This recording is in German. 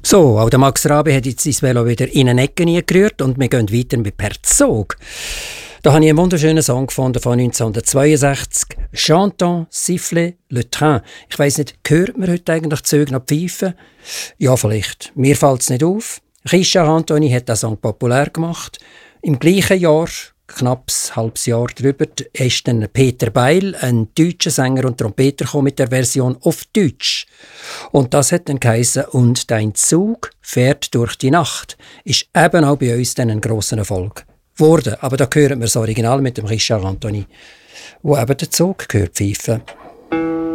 So, auch der Max Rabe hat jetzt sein Velo wieder in eine Ecke gerührt und wir gehen weiter mit Per Zog. Da habe ich einen wunderschönen Song gefunden von 1962. «Chantons, sifflez le train». Ich weiss nicht, hört man heute eigentlich Züge noch pfeifen? Ja, vielleicht. Mir fällt es nicht auf. Richard Anthony hat den Song populär gemacht. Im gleichen Jahr, knapp ein halbes Jahr drüber, ist dann Peter Beil, ein deutscher Sänger und Trompeter, mit der Version auf Deutsch. Und das hat dann geheissen «Und dein Zug fährt durch die Nacht». Ist eben auch bei uns dann ein grosser Erfolg geworden. Aber da hören wir das Original mit dem Richard Anthony, wo eben der Zug gehört pfeifen.